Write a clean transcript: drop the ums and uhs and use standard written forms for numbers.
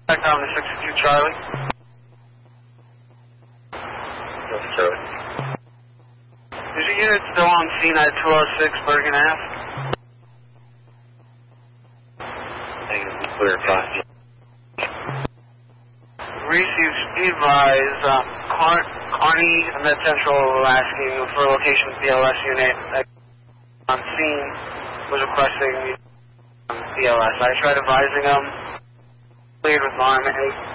Back down to 62 Charlie. Yes, Charlie. Is your unit still on scene at 206 Bergen Ave? Negative, clear across. Received speed rise, Carney Med Central asking for a location BLS unit on scene, was requesting BLS. I tried advising them, cleared with arm